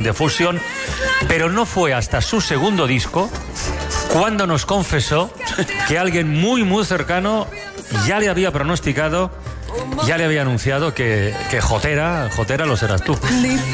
de fusión, pero no fue hasta su segundo disco cuando nos confesó que alguien muy, muy cercano ya le había pronosticado, ya le había anunciado que Jotera lo serás tú.